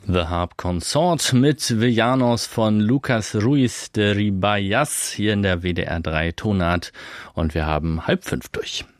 The Harp Consort mit Villanos von Lucas Ruiz de Ribayas hier in der WDR 3 Tonart und wir haben 4:30 durch.